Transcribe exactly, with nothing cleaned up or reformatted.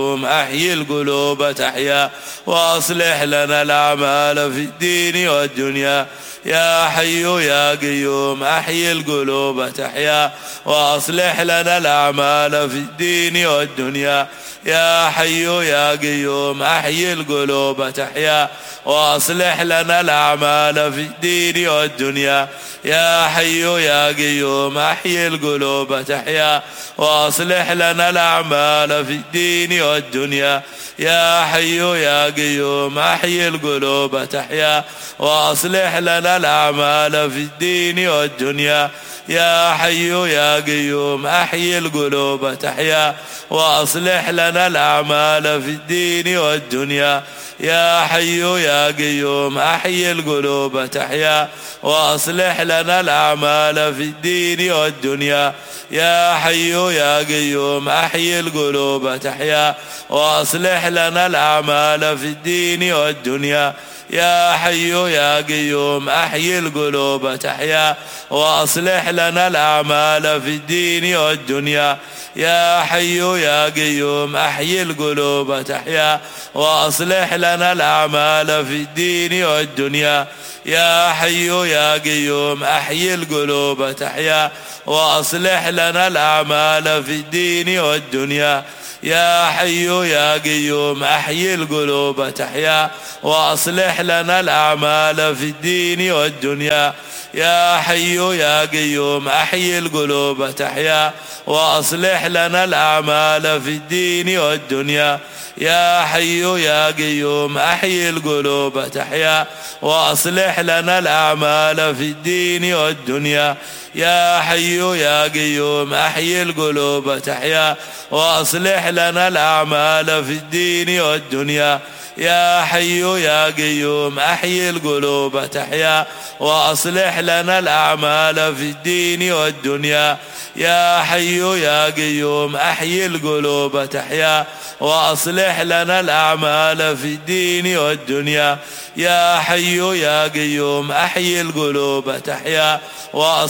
أحيي القلوب تحيا وأصلح لنا الأعمال في الدين والدنيا يا حي يا قيوم أحيي القلوب تحيا وأصلح لنا الأعمال في الدين والدنيا يا حي يا قيوم أحيي القلوب تحيا وأصلح لنا الأعمال في الدين والدنيا يا حي يا قيوم أحيي القلوب تحيا وأصلح لنا الأعمال في الدين والدنيا يا حي يا قيوم أحيي القلوب تحيا وأصلح لنا الأعمال في الدين والدنيا يا حي يا قيوم أحيي القلوب تحيا وأصلح لنا الأعمال في الدين والدنيا يا حي يا قيوم أحيي القلوب تحيا وأصلح لنا الأعمال في الدين والدنيا يا حي يا قيوم أحيي القلوب تحيا وأصلح لنا الأعمال في الدين والدنيا يا حي يا قيوم أحيي القلوب تحيا وأصلح لنا الأعمال في الدين والدنيا يا حي يا قيوم أحيي القلوب تحيا وأصلح لنا الأعمال في الدين والدنيا يا حي يا قيوم أحيي القلوب تحيا وأصلح لنا الأعمال في الدين والدنيا يا حي يا قيوم أحيي القلوب تحيا وأصلح لنا الأعمال في الدين والدنيا يا حي يا قيوم أحيي القلوب تحيا وأصلح لنا الأعمال في الدين والدنيا يا حي يا قيوم أحيي القلوب تحيا وأصلح لنا الأعمال في الدين والدنيا يا حي يا قيوم أحيي القلوب تحيا وأصلح لنا الأعمال في الدين والدنيا يا حي يا قيوم أحيي القلوب تحيا وأصلح لنا الأعمال في الدين والدنيا يا حي يا قيوم أحيي القلوب تحيا وأصلح لنا الأعمال في الدين والدنيا يا حي يا قيوم أحيي القلوب تحيا وأصلح